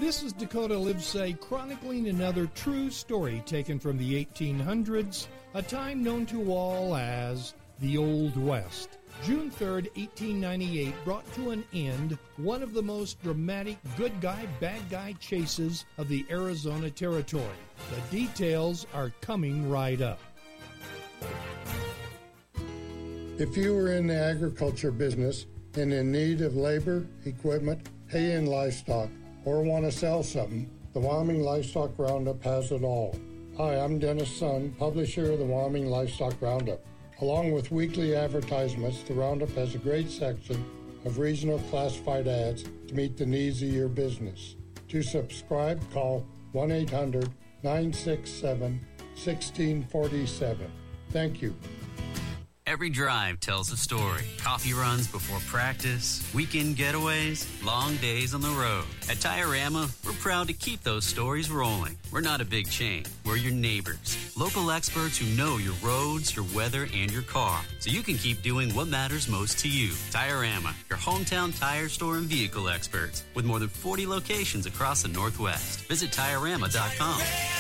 This is Dakota Livesay chronicling another true story taken from the 1800s, a time known to all as the Old West. June 3rd, 1898 brought to an end one of the most dramatic good guy, bad guy chases of the Arizona Territory. The details are coming right up. If you are in the agriculture business and in need of labor, equipment, hay, and livestock, or want to sell something, the Wyoming Livestock Roundup has it all. Hi, I'm Dennis Sun, publisher of the Wyoming Livestock Roundup. Along with weekly advertisements, the Roundup has a great section of regional classified ads to meet the needs of your business. To subscribe, call 1-800-967-1647. Thank you. Every drive tells a story. Coffee runs before practice, weekend getaways, long days on the road. At Tire-Rama, we're proud to keep those stories rolling. We're not a big chain. We're your neighbors. Local experts who know your roads, your weather, and your car, so you can keep doing what matters most to you. Tire-Rama, your hometown tire store and vehicle experts, with more than 40 locations across the Northwest. Visit TireRama.com.